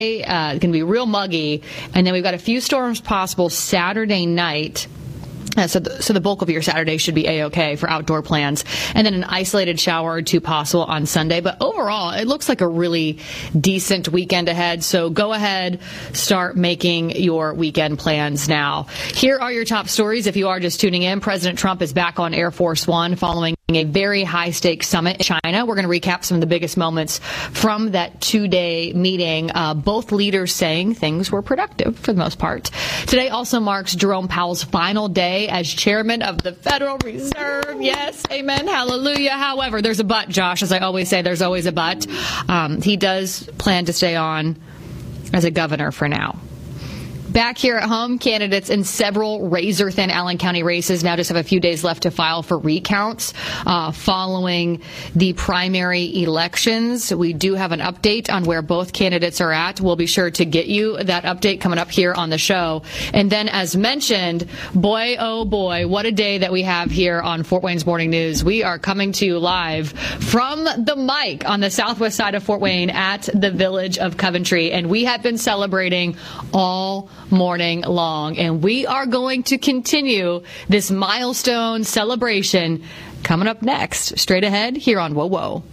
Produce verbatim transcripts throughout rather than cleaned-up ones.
Uh, it's going to be real muggy. And then we've got a few storms possible Saturday night. Uh, so, the, so the bulk of your Saturday should be A-okay for outdoor plans. And then an isolated shower or two possible on Sunday. But overall, it looks like a really decent weekend ahead. So go ahead, start making your weekend plans now. Here are your top stories. If you are just tuning in, President Trump is back on Air Force One following a very high-stakes summit in China. We're going to recap some of the biggest moments from that two-day meeting. Uh, both leaders saying things were productive for the most part. Today also marks Jerome Powell's final day as chairman of the Federal Reserve. Yes, amen, hallelujah. However, there's a but, Josh. As I always say, there's always a but. Um, he does plan to stay on as a governor for now. Back here at home, candidates in several razor-thin Allen County races now just have a few days left to file for recounts uh, following the primary elections. We do have an update on where both candidates are at. We'll be sure to get you that update coming up here on the show. And then, as mentioned, boy, oh boy, what a day that we have here on Fort Wayne's Morning News. We are coming to you live from the mic on the southwest side of Fort Wayne at the Village of Coventry. And we have been celebrating all morning long, and we are going to continue this milestone celebration coming up next, straight ahead here on Whoa Whoa.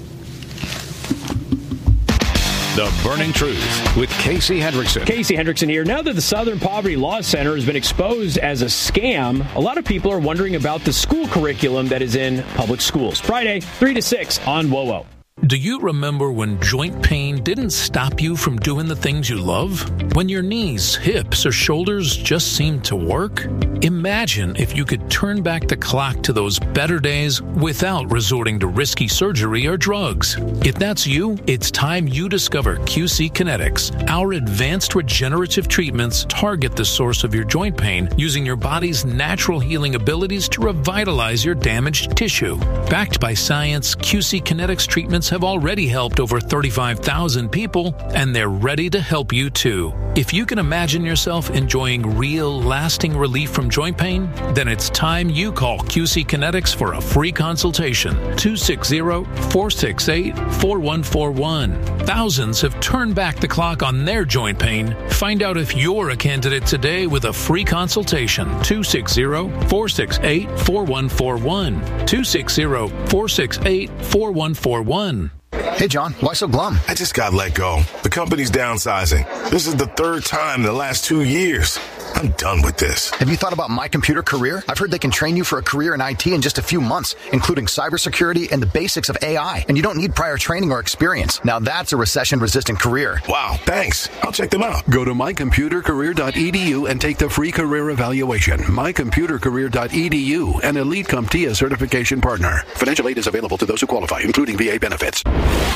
The Burning Truth with Casey Hendrickson. Casey Hendrickson here. Now that the Southern Poverty Law Center has been exposed as a scam, a lot of people are wondering about the school curriculum that is in public schools. Friday, three to six on Whoa Whoa. Do you remember when joint pain didn't stop you from doing the things you love? When your knees, hips, or shoulders just seemed to work? Imagine if you could turn back the clock to those better days without resorting to risky surgery or drugs. If that's you, it's time you discover Q C Kinetics. Our advanced regenerative treatments target the source of your joint pain using your body's natural healing abilities to revitalize your damaged tissue. Backed by science, Q C Kinetics treatments have already helped over thirty-five thousand people, and they're ready to help you too. If you can imagine yourself enjoying real, lasting relief from joint pain, then it's time you call Q C Kinetics for a free consultation. two six zero, four six eight, four one four one. Thousands have turned back the clock on their joint pain. Find out if you're a candidate today with a free consultation. two six zero, four six eight, four one four one. two six zero, four six eight, four one four one. Hey, John, why so glum? I just got let go. The company's downsizing. This is the third time in the last two years. I'm done with this. Have you thought about My Computer Career? I've heard they can train you for a career in I T in just a few months, including cybersecurity and the basics of A I. And you don't need prior training or experience. Now that's a recession-resistant career. Wow, thanks. I'll check them out. Go to my computer career dot e d u and take the free career evaluation. my computer career dot e d u, an Elite CompTIA certification partner. Financial aid is available to those who qualify, including V A benefits.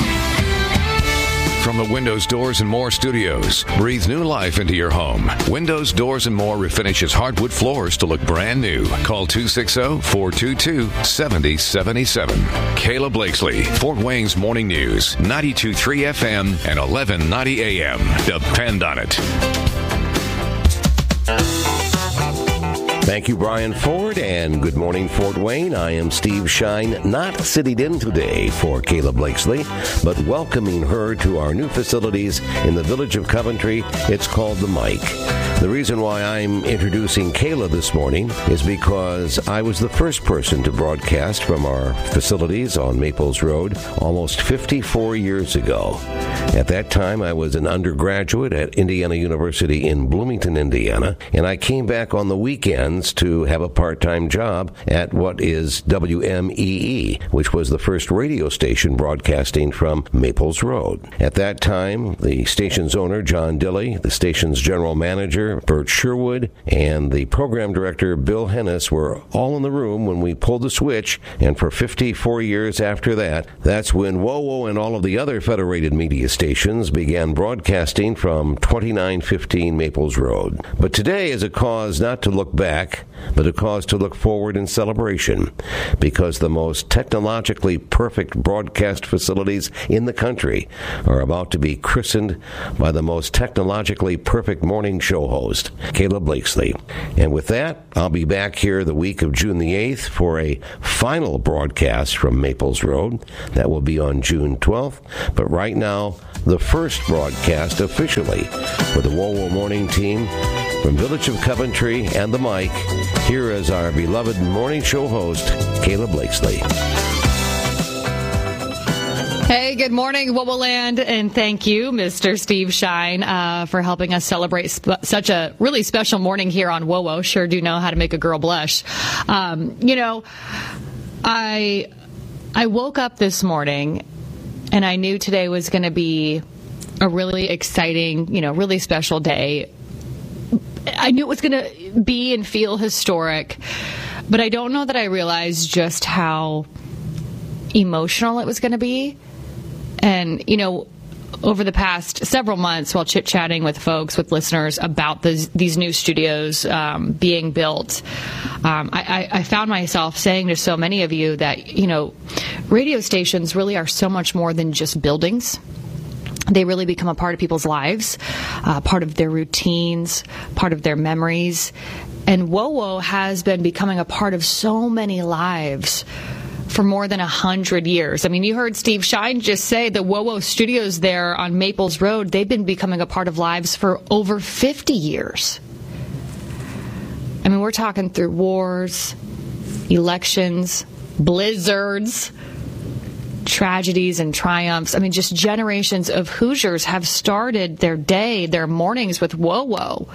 From the Windows, Doors, and More studios, breathe new life into your home. Windows, Doors, and More refinishes hardwood floors to look brand new. Call two six zero, four two two, seven zero seven seven. Kayla Blakesley, Fort Wayne's Morning News, ninety-two point three F M and eleven ninety A M. Depend on it. Thank you, Brian Ford, and good morning, Fort Wayne. I am Steve Shine, not sitting in today for Kayla Blakesley, but welcoming her to our new facilities in the Village of Coventry. It's called The Mic. The reason why I'm introducing Kayla this morning is because I was the first person to broadcast from our facilities on Maples Road almost fifty-four years ago. At that time, I was an undergraduate at Indiana University in Bloomington, Indiana, and I came back on the weekends to have a part-time job at what is W M E E, which was the first radio station broadcasting from Maples Road. At that time, the station's owner, John Dilley, the station's general manager, Bert Sherwood, and the program director, Bill Hennis, were all in the room when we pulled the switch, and for fifty-four years after that, that's when Whoa Whoa and all of the other federated media stations began broadcasting from twenty-nine fifteen Maples Road. But today is a cause not to look back, but a cause to look forward in celebration, because the most technologically perfect broadcast facilities in the country are about to be christened by the most technologically perfect morning show host, Caleb Blakesley. And with that, I'll be back here the week of June the eighth for a final broadcast from Maples Road. That will be on June twelfth. But right now, the first broadcast officially for the WOWO Morning Team from Village of Coventry and the Mic. Here is our beloved morning show host, Caleb Blakesley. Hey, good morning, WOWO Land, and thank you, Mister Steve Shine, uh, for helping us celebrate sp- such a really special morning here on WOWO. Sure do know how to make a girl blush. Um, you know, I I woke up this morning, and I knew today was going to be a really exciting, you know, really special day. I knew it was going to be and feel historic, but I don't know that I realized just how emotional it was going to be. And, you know, over the past several months, while chit-chatting with folks, with listeners about this, these new studios um, being built, um, I, I found myself saying to so many of you that, you know, radio stations really are so much more than just buildings. They really become a part of people's lives, uh, part of their routines, part of their memories. And WOWO has been becoming a part of so many lives for more than a hundred years. I mean, you heard Steve Shine just say the WOWO studios there on Maples Road, they've been becoming a part of lives for over fifty years. I mean, we're talking through wars, elections, blizzards, tragedies and triumphs. I mean, just generations of Hoosiers have started their day, their mornings with WOWO.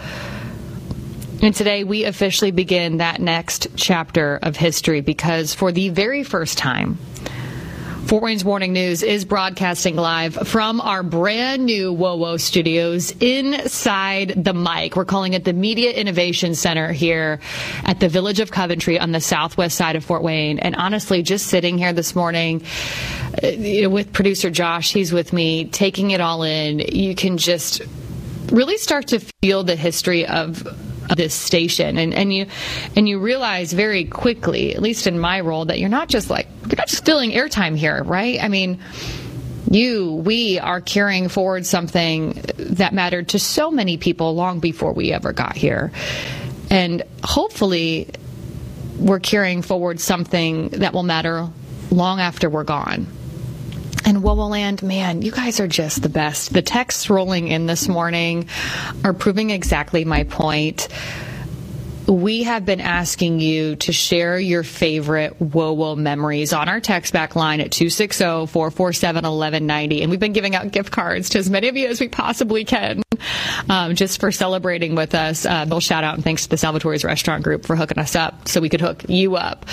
And today we officially begin that next chapter of history because for the very first time, Fort Wayne's Morning News is broadcasting live from our brand new WOWO studios inside the Mic. We're calling it the Media Innovation Center here at the Village of Coventry on the southwest side of Fort Wayne. And honestly, just sitting here this morning uh, with producer Josh, he's with me, taking it all in, you can just really start to feel the history of of this station, and and you and you realize very quickly, at least in my role, that you're not just like you're not just filling airtime here, right? I mean, you, we are carrying forward something that mattered to so many people long before we ever got here, and hopefully, we're carrying forward something that will matter long after we're gone. And WOWO Land, man, you guys are just the best. The texts rolling in this morning are proving exactly my point. We have been asking you to share your favorite WOWO memories on our text back line at two six zero, four four seven, one one nine zero. And we've been giving out gift cards to as many of you as we possibly can, um, just for celebrating with us. Uh, Bill, shout out and thanks to the Salvatore's Restaurant Group for hooking us up so we could hook you up.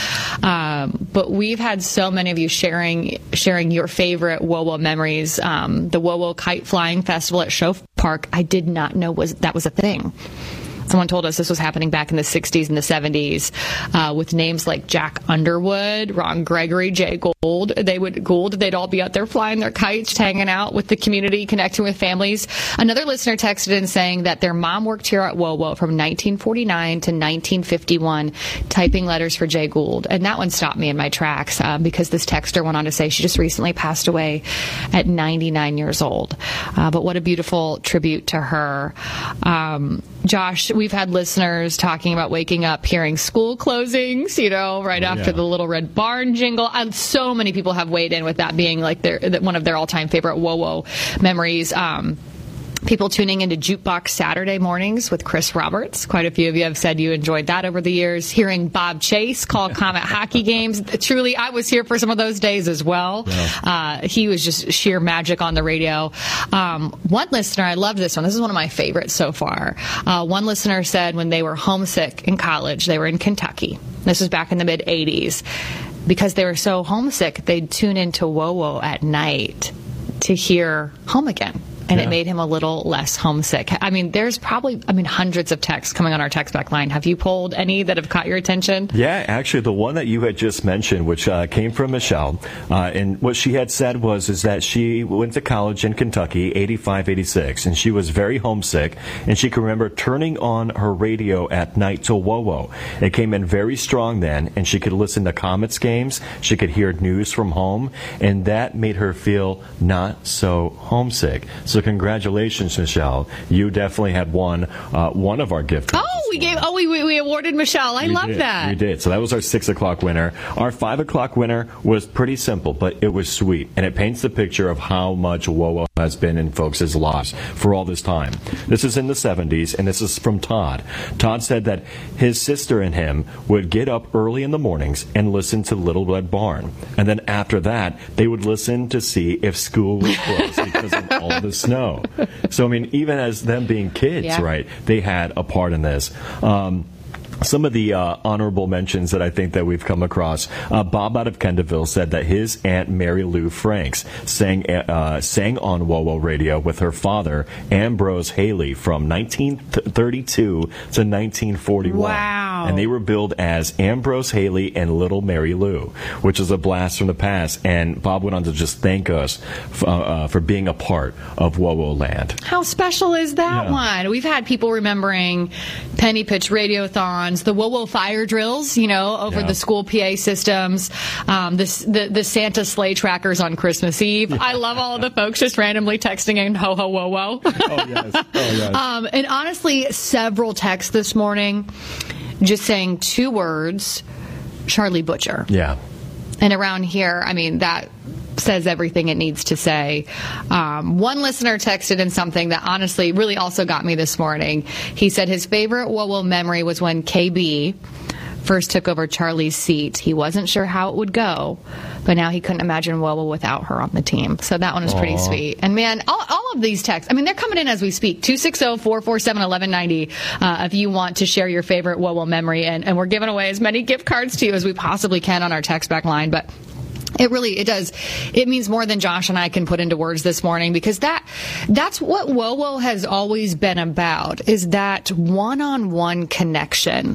Um, but we've had so many of you sharing sharing your favorite WOWO memories. Um, the WOWO Kite Flying Festival at Show Park, I did not know was that was a thing. Someone told us this was happening back in the sixties and the seventies uh, with names like Jack Underwood, Ron Gregory, Jay Gould. They would Gould. They'd all be out there flying their kites, hanging out with the community, connecting with families. Another listener texted in saying that their mom worked here at WOWO from nineteen forty-nine to nineteen fifty-one, typing letters for Jay Gould. And that one stopped me in my tracks uh, because this texter went on to say she just recently passed away at ninety-nine years old. Uh, but what a beautiful tribute to her. Um, Josh, we've had listeners talking about waking up hearing school closings, you know, right oh, after yeah. the Little Red Barn jingle. And so many people have weighed in with that being like their one of their all-time favorite WOWO memories. Um, people tuning into Jukebox Saturday mornings with Chris Roberts. Quite a few of you have said you enjoyed that over the years. Hearing Bob Chase call Comet hockey games. Truly, I was here for some of those days as well. Yeah. Uh, he was just sheer magic on the radio. Um, one listener, I loved this one. This is one of my favorites so far. Uh, one listener said when they were homesick in college, they were in Kentucky. This was back in the mid eighties. Because they were so homesick, they'd tune into WOWO at night to hear Home Again. And yeah. it made him a little less homesick. I mean, there's probably, I mean, hundreds of texts coming on our text back line. Have you pulled any that have caught your attention? Yeah, actually, the one that you had just mentioned, which uh, came from Michelle, uh, and what she had said was is that she went to college in Kentucky, eighty-five, eighty-six, and she was very homesick, and she can remember turning on her radio at night to WOWO. It came in very strong then, and she could listen to Comets games, she could hear news from home, and that made her feel not so homesick. So So congratulations, Michelle. You definitely had won uh, one of our gift cards. Oh, we gave. Oh, we we awarded Michelle. I we love did. that. We did. So that was our six o'clock winner. Our five o'clock winner was pretty simple, but it was sweet, and it paints the picture of how much WOWO has been in folks' lives for all this time. This is in the seventies, and this is from Todd. Todd said that his sister and him would get up early in the mornings and listen to Little Red Barn, and then after that, they would listen to see if school was closed because of all the snow. So, I mean, even as them being kids, yeah. right, they had a part in this. Um, Some of the uh, honorable mentions that I think that we've come across. Uh, Bob out of Kendallville said that his Aunt Mary Lou Franks sang uh, sang on WOWO Radio with her father, Ambrose Haley, from nineteen thirty-two to nineteen forty-one. Wow. And they were billed as Ambrose Haley and Little Mary Lou, which is a blast from the past. And Bob went on to just thank us f- uh, uh, for being a part of WOWO Land. How special is that Yeah. one? We've had people remembering Penny Pitch Radiothons, the WOWO fire drills, you know, over Yeah. the school P A systems, um, this, the the Santa sleigh trackers on Christmas Eve. I love all of the folks just randomly texting in ho ho wo wo. Oh, yes. Oh, yes. Um, and honestly, several texts this morning just saying two words, Charlie Butcher. Yeah. And around here, I mean, that says everything it needs to say. Um, one listener texted in something that honestly really also got me this morning. He said his favorite WOWO memory was when K B first took over Charlie's seat. He wasn't sure how it would go, but now he couldn't imagine WOWO without her on the team. So that one is pretty Aww. sweet. And man, all, all of these texts, I mean, they're coming in as we speak. two six zero, four four seven, one one nine zero uh, if you want to share your favorite WOWO memory. And, and we're giving away as many gift cards to you as we possibly can on our text back line. But it really, it does. It means more than Josh and I can put into words this morning, because that, that's what WOWO has always been about, is that one-on-one connection,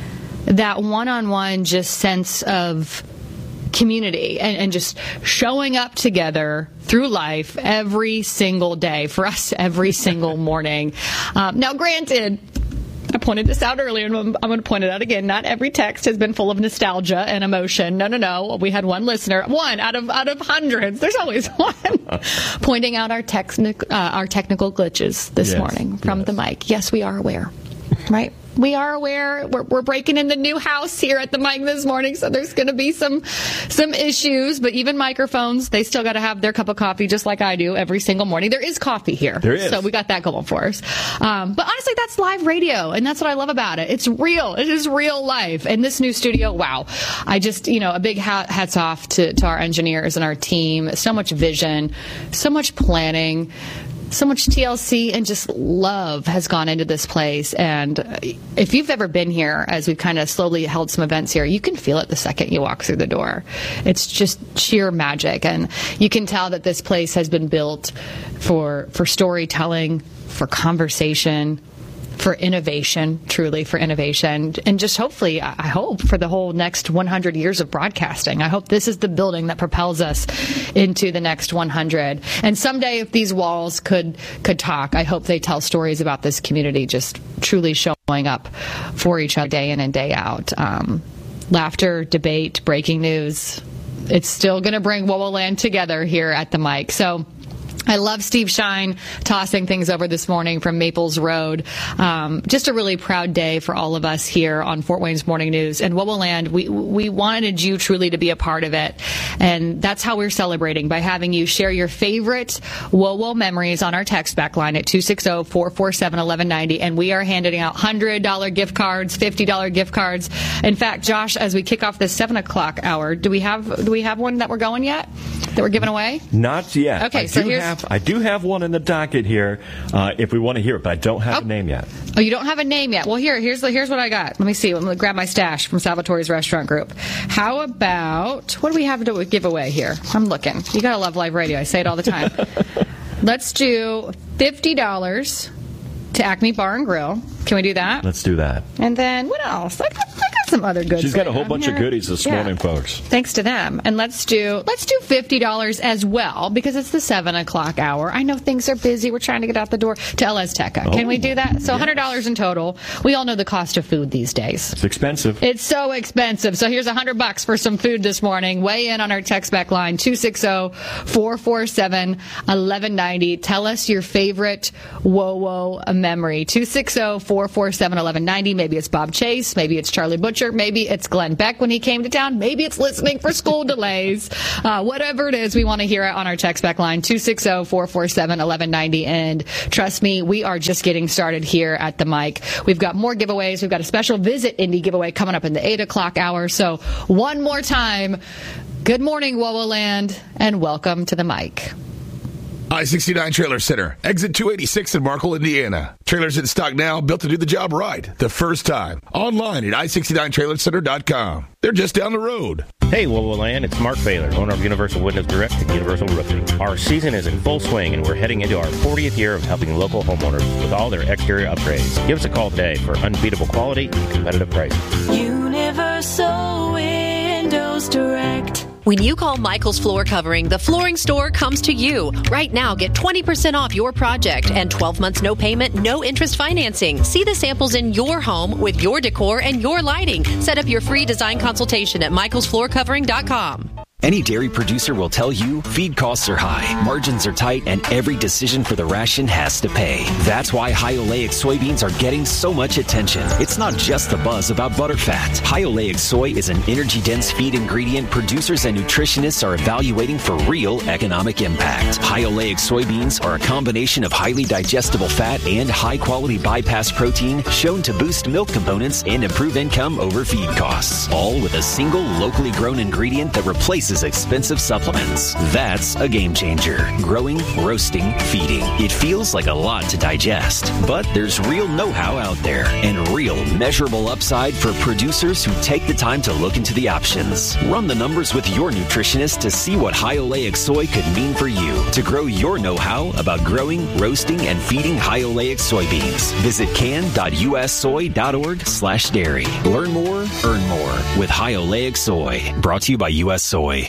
that one-on-one just sense of community, and, and just showing up together through life every single day, for us every single morning. Um, now, granted, I pointed this out earlier, and I'm, I'm going to point it out again. Not every text has been full of nostalgia and emotion. No, no, no. We had one listener, one out of out of hundreds. There's always one pointing out our technic, uh, our technical glitches this Yes, morning from yes. the mic. Yes, we are aware, right? We are aware. We're, we're breaking in the new house here at the mic this morning, so there's going to be some some issues. But even microphones, they still got to have their cup of coffee, just like I do every single morning. There is coffee here, There is. so we got that going for us. Um, but honestly, that's live radio, and that's what I love about it. It's real. It is real life. And this new studio, wow! I just, you know, a big hat, hats off to, to our engineers and our team. So much vision, so much planning. So much T L C and just love has gone into this place. And if you've ever been here, as we've kind of slowly held some events here, you can feel it the second you walk through the door. It's just sheer magic. And you can tell that this place has been built for, for storytelling, for conversation, for innovation, truly for innovation, and just hopefully, I hope, for the whole next one hundred years of broadcasting. I hope this is the building that propels us into the next one hundred. And someday, if these walls could could talk, I hope they tell stories about this community just truly showing up for each other day in and day out. Um, laughter, debate, breaking news. It's still going to bring WOWO Land together here at the mic. So I love Steve Shine tossing things over this morning from Maples Road. Um, just a really proud day for all of us here on Fort Wayne's Morning News. And WOWO Land, we, we wanted you truly to be a part of it. And that's how we're celebrating, by having you share your favorite WOWO memories on our text back line at two six zero, four four seven, one one nine zero. And we are handing out one hundred dollars gift cards, fifty dollars gift cards. In fact, Josh, as we kick off this seven o'clock hour, do we have do we have one that we're going yet? That we're giving away? Not yet. Okay, I so do here's... have, I do have one in the docket here, uh, if we want to hear it, but I don't have Oh. a name yet. Oh, you don't have a name yet? Well, here, here's the, here's what I got. Let me see. Let me grab my stash from Salvatore's Restaurant Group. How about, what do we have to give away here? I'm looking. You gotta love live radio. I say it all the time. Let's do fifty dollars to Acme Bar and Grill. Can we do that? Let's do that. And then what else? I got, I got some other goods. She's got a whole on bunch here. of goodies this Yeah. morning, folks. Thanks to them. And let's do let's do fifty dollars as well, because it's the seven o'clock hour. I know things are busy. We're trying to get out the door to El Azteca. Oh, Can we do that? So yes. one hundred dollars in total. We all know the cost of food these days. It's expensive. It's so expensive. So here's one hundred bucks for some food this morning. Weigh in on our text back line, two six zero, four four seven, one one nine zero. Tell us your favorite Whoa Whoa memory. two six zero, four four seven, one one nine zero. Maybe it's Bob Chase. Maybe it's Charlie Butcher. Maybe it's Glenn Beck when he came to town. Maybe it's listening for school delays. Uh, whatever it is, we want to hear it on our text back line, two six zero, four four seven, one one nine zero. And trust me, we are just getting started here at the mic. We've got more giveaways. We've got a special Visit Indy giveaway coming up in the eight o'clock hour. So one more time, good morning, Whoa Land, and welcome to the mic. I sixty-nine Trailer Center, exit two eighty-six in Markle, Indiana. Trailers in stock now, built to do the job right, the first time. Online at i sixty-nine trailer center dot com. They're just down the road. Hey, Whoa Land, it's Mark Baylor, owner of Universal Windows Direct and Universal Roofing. Our season is in full swing, and we're heading into our fortieth year of helping local homeowners with all their exterior upgrades. Give us a call today for unbeatable quality and competitive prices. Universal Windows Direct. When you call Michael's Floor Covering, the flooring store comes to you. Right now, get twenty percent off your project and twelve months no payment, no interest financing. See the samples in your home with your decor and your lighting. Set up your free design consultation at michaels floor covering dot com. Any dairy producer will tell you feed costs are high, margins are tight, and every decision for the ration has to pay. That's why high oleic soybeans are getting so much attention. It's not just the buzz about butterfat. High oleic soy is an energy-dense feed ingredient producers and nutritionists are evaluating for real economic impact. High oleic soybeans are a combination of highly digestible fat and high-quality bypass protein shown to boost milk components and improve income over feed costs, all with a single locally grown ingredient that replaces expensive supplements. That's a game changer. Growing, roasting, feeding. It feels like a lot to digest, but there's real know-how out there and real measurable upside for producers who take the time to look into the options. Run the numbers with your nutritionist to see what high oleic soy could mean for you to grow your know-how about growing, roasting, and feeding high oleic soybeans. Visit can dot u s soy dot org slash dairy. Learn more, earn more with high oleic soy. Brought to you by U S Soy.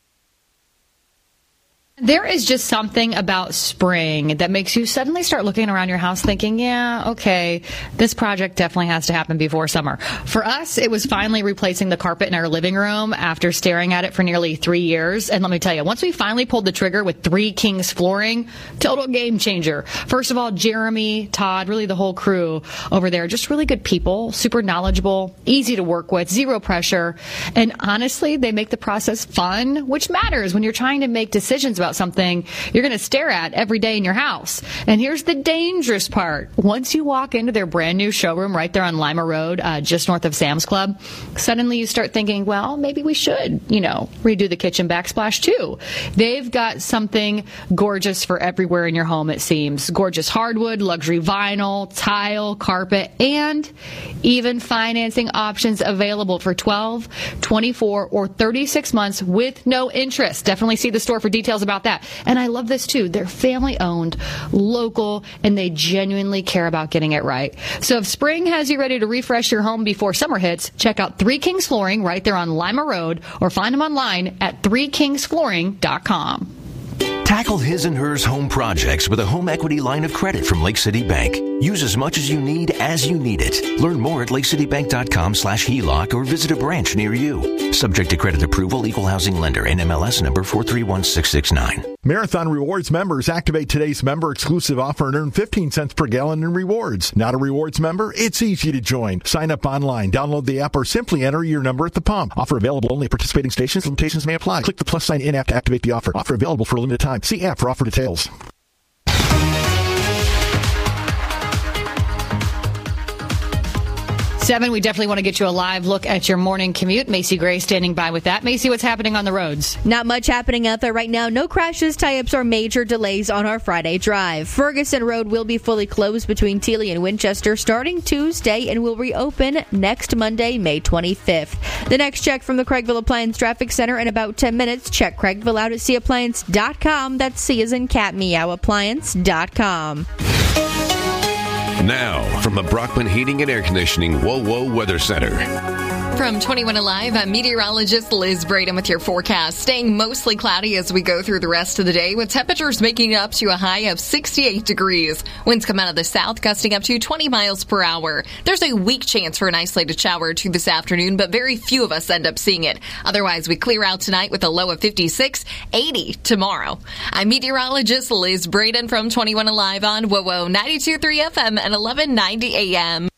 There is just something about spring that makes you suddenly start looking around your house thinking, yeah, okay, this project definitely has to happen before summer. For us, it was finally replacing the carpet in our living room after staring at it for nearly three years. And let me tell you, once we finally pulled the trigger with Three Kings Flooring, total game changer. First of all, Jeremy, Todd, really the whole crew over there, just really good people, super knowledgeable, easy to work with, zero pressure. And honestly, they make the process fun, which matters when you're trying to make decisions about something you're going to stare at every day in your house. And here's the dangerous part. Once you walk into their brand new showroom right there on Lima Road, uh, just north of Sam's Club, suddenly you start thinking, well, maybe we should, you know, redo the kitchen backsplash too. They've got something gorgeous for everywhere in your home, it seems. Gorgeous hardwood, luxury vinyl, tile, carpet, and even financing options available for twelve, twenty-four, or thirty-six months with no interest. Definitely see the store for details about that. And I love this too. They're family owned, local, and they genuinely care about getting it right. So if spring has you ready to refresh your home before summer hits, check out Three Kings Flooring right there on Lima Road or find them online at three kings flooring dot com. Tackle his and hers home projects with a home equity line of credit from Lake City Bank. Use as much as you need as you need it. Learn more at lake city bank dot com slash H E L O C or visit a branch near you. Subject to credit approval, equal housing lender, N M L S number four three one six six nine. Marathon Rewards members activate today's member-exclusive offer and earn fifteen cents per gallon in rewards. Not a rewards member? It's easy to join. Sign up online, download the app, or simply enter your number at the pump. Offer available only at participating stations. Limitations may apply. Click the plus sign in-app to activate the offer. Offer available for a limited time. See app for offer details. Seven, we definitely want to get you a live look at your morning commute. Macy Gray standing by with that. Macy, what's happening on the roads? Not much happening out there right now. No crashes, tie-ups, or major delays on our Friday drive. Ferguson Road will be fully closed between Teely and Winchester starting Tuesday and will reopen next Monday, May twenty-fifth. The next check from the Craigville Appliance Traffic Center in about ten minutes. Check Craigville out at c appliance dot com. That's C as in cat, meow, appliance dot com. Now, from the Brockman Heating and Air Conditioning Whoa Whoa Weather Center. From twenty-one Alive, I'm meteorologist Liz Braden with your forecast. Staying mostly cloudy as we go through the rest of the day, with temperatures making it up to a high of sixty-eight degrees. Winds come out of the south, gusting up to twenty miles per hour. There's a weak chance for an isolated shower or two this afternoon, but very few of us end up seeing it. Otherwise, we clear out tonight with a low of fifty-six, eighty tomorrow. I'm meteorologist Liz Braden from twenty-one Alive on W O W ninety-two point three F M and eleven ninety A M.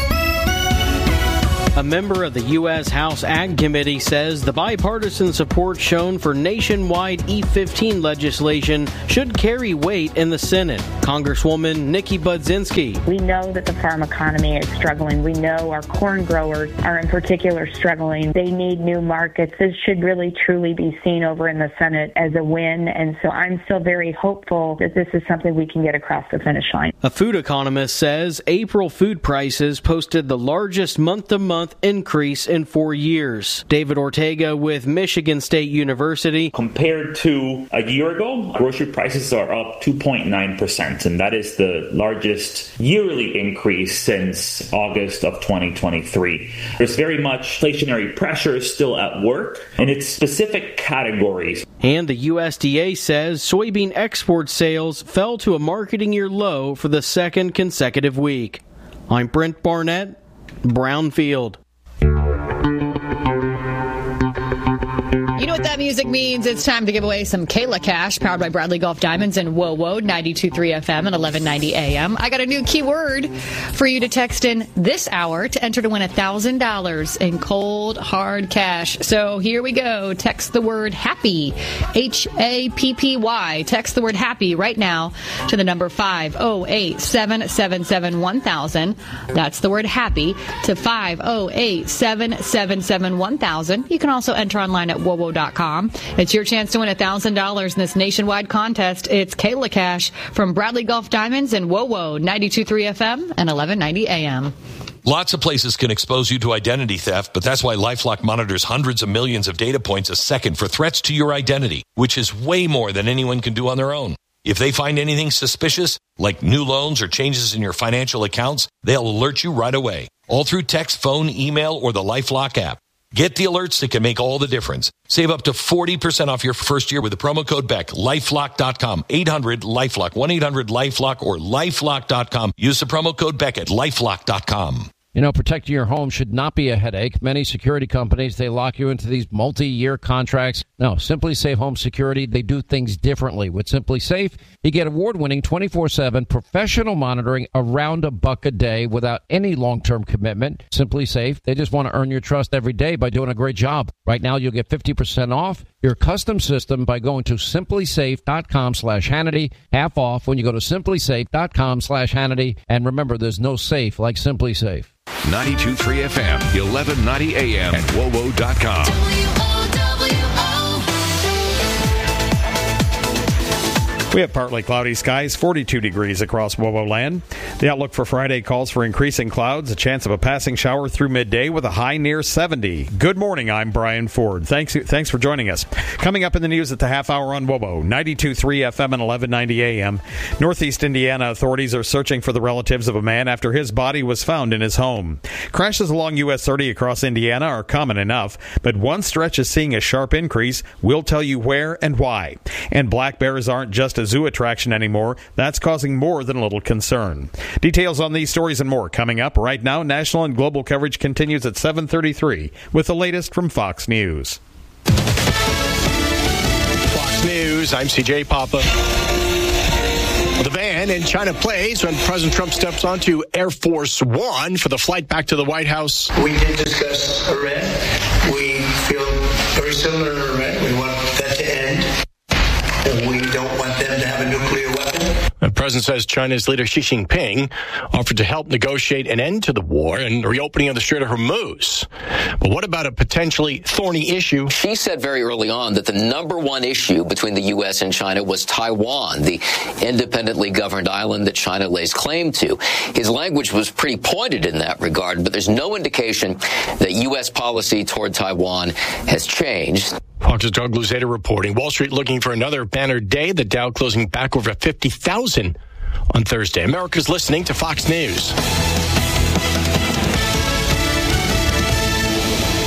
A member of the U S House Ag Committee says the bipartisan support shown for nationwide E fifteen legislation should carry weight in the Senate. Congresswoman Nikki Budzinski. We know that the farm economy is struggling. We know our corn growers are in particular struggling. They need new markets. This should really truly be seen over in the Senate as a win. And so I'm still very hopeful that this is something we can get across the finish line. A food economist says April food prices posted the largest month-to-month increase in four years. David Ortega with Michigan State University. Compared to a year ago, grocery prices are up two point nine percent, and that is the largest yearly increase since August of twenty twenty-three. There's very much inflationary pressure still at work, and it's specific categories. And the U S D A says soybean export sales fell to a marketing year low for the second consecutive week. I'm Brent Barnett, Brownfield. You know what that music means? It's time to give away some Kayla Cash, powered by Bradley Golf Diamonds and W O W ninety-two point three F M and eleven ninety A M. I got a new keyword for you to text in this hour to enter to win one thousand dollars in cold, hard cash. So here we go. Text the word HAPPY, H A P P Y. Text the word HAPPY right now to the number five oh eight, seven seven seven, one thousand. That's the word HAPPY to five oh eight, seven seven seven, one thousand. You can also enter online at W O W dot com. It's your chance to win one thousand dollars in this nationwide contest. It's Kayla Cash from Bradley Golf Diamonds and W O W ninety-two point three F M and eleven ninety A M. Lots of places can expose you to identity theft, but that's why LifeLock monitors hundreds of millions of data points a second for threats to your identity, which is way more than anyone can do on their own. If they find anything suspicious, like new loans or changes in your financial accounts, they'll alert you right away, all through text, phone, email, or the LifeLock app. Get the alerts that can make all the difference. Save up to forty percent off your first year with the promo code B E C. LifeLock dot com. eight hundred LifeLock. one eight hundred LifeLock or LifeLock dot com. Use the promo code B E C at LifeLock dot com. You know, protecting your home should not be a headache. Many security companies, they lock you into these multi-year contracts. No, Simply Safe Home Security, they do things differently. With Simply Safe, you get award-winning twenty-four seven professional monitoring around a buck a day without any long-term commitment. Simply Safe, they just want to earn your trust every day by doing a great job. Right now, you'll get fifty percent off your custom system by going to simply safe dot com slash Hannity. Half off when you go to simply safe dot com slash Hannity. And remember, there's no safe like Simply Safe. ninety-two point three F M, eleven ninety A M at W O W dot com. We have partly cloudy skies, forty-two degrees across W O W land. The outlook for Friday calls for increasing clouds, a chance of a passing shower through midday with a high near seventy. Good morning, I'm Brian Ford. Thanks thanks for joining us. Coming up in the news at the half hour on W O W, ninety-two point three F M and eleven ninety A M. Northeast Indiana authorities are searching for the relatives of a man after his body was found in his home. Crashes along U S thirty across Indiana are common enough, but one stretch is seeing a sharp increase. We'll tell you where and why. And black bears aren't just a zoo attraction anymore. That's causing more than a little concern. Details on these stories and more coming up right now. National and global coverage continues at seven thirty-three with the latest from Fox News. Fox News, I'm C J Papa. The van in China plays when President Trump steps onto Air Force One for the flight back to the White House. We did discuss Iran. We feel very similar to Iran. We want that to end. We don't want them to have a nuclear weapon. The president says China's leader Xi Jinping offered to help negotiate an end to the war and the reopening of the Strait of Hormuz. But what about a potentially thorny issue? She said very early on that the number one issue between the U S and China was Taiwan, the independently governed island that China lays claim to. His language was pretty pointed in that regard, but there's no indication that U S policy toward Taiwan has changed. Fox's Doug Luzeta reporting. Wall Street looking for another banner day. The Dow closing back over fifty thousand on Thursday. America's listening to Fox News.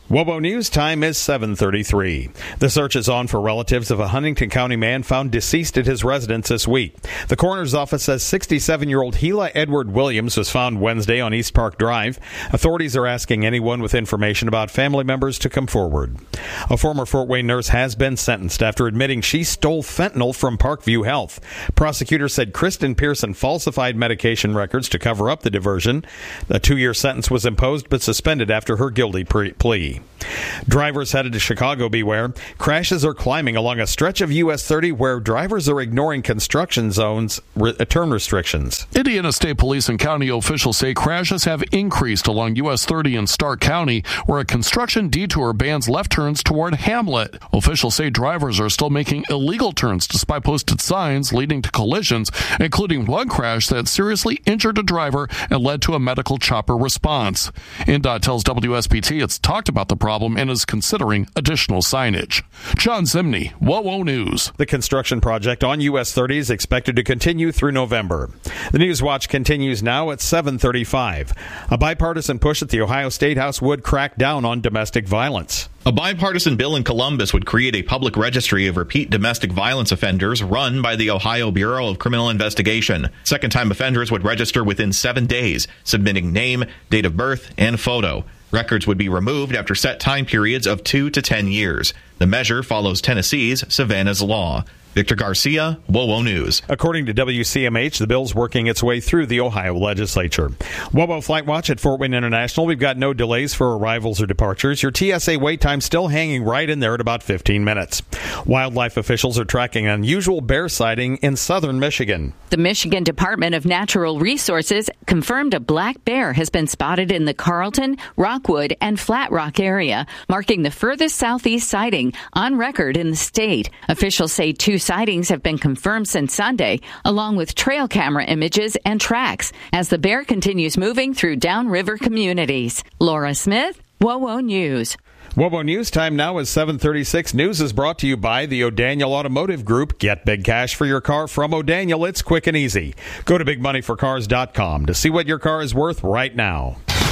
WOBO News time is seven thirty-three. The search is on for relatives of a Huntington County man found deceased at his residence this week. The coroner's office says sixty-seven-year-old Gila Edward Williams was found Wednesday on East Park Drive. Authorities are asking anyone with information about family members to come forward. A former Fort Wayne nurse has been sentenced after admitting she stole fentanyl from Parkview Health. Prosecutors said Kristen Pearson falsified medication records to cover up the diversion. A two-year sentence was imposed but suspended after her guilty plea. Drivers headed to Chicago, beware. Crashes are climbing along a stretch of U S thirty where drivers are ignoring construction zones re- turn restrictions. Indiana State Police and county officials say crashes have increased along U S thirty in Stark County, where a construction detour bans left turns toward Hamlet. Officials say drivers are still making illegal turns despite posted signs leading to collisions, including one crash that seriously injured a driver and led to a medical chopper response. N D O T tells W S B T it's talked about the problem and is considering additional signage. John Zimney, WOWO News. The construction project on U S thirty is expected to continue through November. The News Watch continues now at seven thirty-five. A bipartisan push at the Ohio State House would crack down on domestic violence. A bipartisan bill in Columbus would create a public registry of repeat domestic violence offenders run by the Ohio Bureau of Criminal Investigation. Second-time offenders would register within seven days, submitting name, date of birth, and photo. Records would be removed after set time periods of two to ten years. The measure follows Tennessee's Savannah's Law. Victor Garcia, WOWO News. According to W C M H, the bill's working its way through the Ohio legislature. WOWO Flight Watch at Fort Wayne International. We've got no delays for arrivals or departures. Your T S A wait time still hanging right in there at about fifteen minutes. Wildlife officials are tracking an unusual bear sighting in southern Michigan. The Michigan Department of Natural Resources confirmed a black bear has been spotted in the Carlton, Rockwood, and Flat Rock area, marking the furthest southeast sighting on record in the state. Officials say two sightings have been confirmed since Sunday, along with trail camera images and tracks, as the bear continues moving through downriver communities. Laura Smith, WOWO News. WOWO News time now is seven thirty-six. News is brought to you by the O'Daniel Automotive Group. Get big cash for your car from O'Daniel. It's quick and easy. Go to big money for cars dot com to see what your car is worth right now.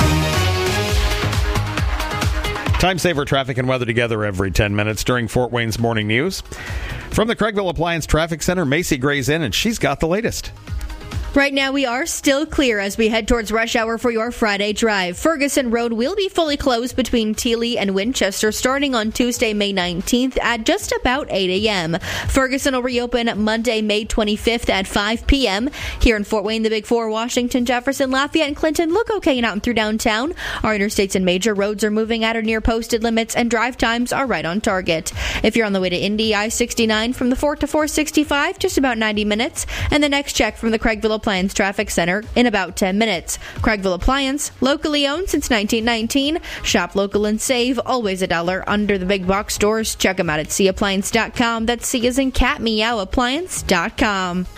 Time saver traffic and weather together every ten minutes during Fort Wayne's Morning News. From the Craigville Appliance Traffic Center, Macy Gray's in, and she's got the latest. Right now, we are still clear as we head towards rush hour for your Friday drive. Ferguson Road will be fully closed between Teely and Winchester starting on Tuesday, May nineteenth at just about eight a.m. Ferguson will reopen Monday, May twenty-fifth at five p.m. Here in Fort Wayne, the Big Four, Washington, Jefferson, Lafayette, and Clinton look okay and out and through downtown. Our interstates and major roads are moving at or near posted limits, and drive times are right on target. If you're on the way to Indy, I sixty-nine from the Fort to four sixty-five, just about ninety minutes, and the next check from the Craigville Appliance Traffic Center in about ten minutes. Craigville Appliance, locally owned since nineteen nineteen. Shop local and save, always a dollar under the big box stores. Check them out at C appliance dot com. That's C as in cat, meow, appliance dot com.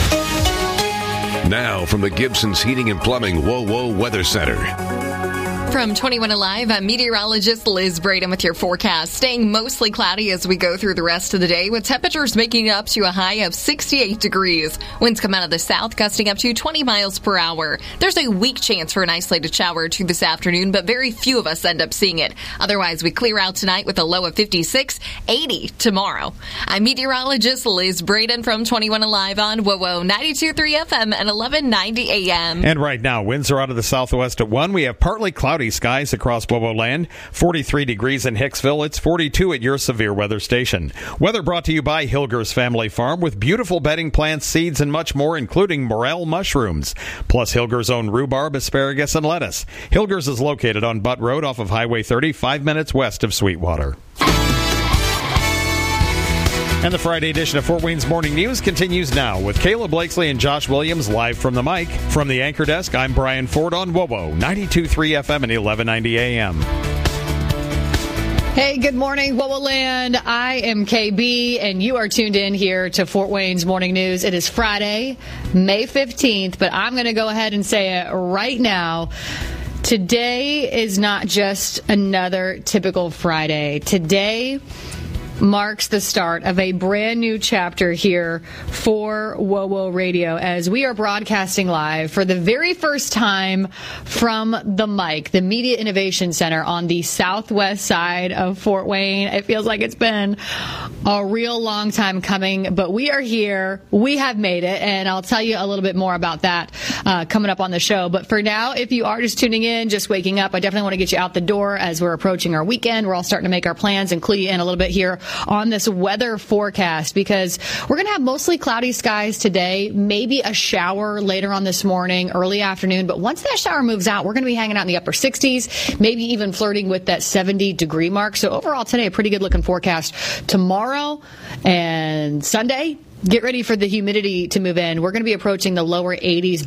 Now from the Gibson's Heating and Plumbing WOWO Weather Center. From twenty-one Alive, I'm meteorologist Liz Braden with your forecast. Staying mostly cloudy as we go through the rest of the day, with temperatures making up to a high of sixty-eight degrees. Winds come out of the south, gusting up to twenty miles per hour. There's a weak chance for an isolated shower or two this afternoon, but very few of us end up seeing it. Otherwise, we clear out tonight with a low of fifty-six, eighty tomorrow. I'm meteorologist Liz Braden from twenty-one Alive on WOWO ninety-two point three F M and eleven ninety A M. And right now, winds are out of the southwest at one. We have partly cloudy skies across WOWO land. forty-three degrees in Hicksville. It's forty-two at your severe weather station. Weather brought to you by Hilger's Family Farm with beautiful bedding plants, seeds, and much more, including morel mushrooms, plus Hilger's own rhubarb, asparagus, and lettuce. Hilger's is located on Butt Road off of Highway thirty, five minutes west of Sweetwater. And the Friday edition of Fort Wayne's Morning News continues now with Kayla Blakesley and Josh Williams live from the mic. From the anchor desk, I'm Brian Ford on WOWO ninety-two point three F M and eleven ninety A M. Hey, good morning, WOWO Land. I am K B, and you are tuned in here to Fort Wayne's Morning News. It is Friday, May fifteenth, but I'm going to go ahead and say it right now. Today is not just another typical Friday. Today marks the start of a brand new chapter here for WoWo Radio as we are broadcasting live for the very first time from the mic, the Media Innovation Center on the southwest side of Fort Wayne. It feels like it's been a real long time coming, but we are here. We have made it, and I'll tell you a little bit more about that uh, coming up on the show. But for now, if you are just tuning in, just waking up, I definitely want to get you out the door as we're approaching our weekend. We're all starting to make our plans and clue you in a little bit here on this weather forecast because we're going to have mostly cloudy skies today, maybe a shower later on this morning, early afternoon. But once that shower moves out, we're going to be hanging out in the upper sixties, maybe even flirting with that seventy degree mark. So overall today, a pretty good looking forecast. Tomorrow and Sunday, get ready for the humidity to move in. We're going to be approaching the lower eighties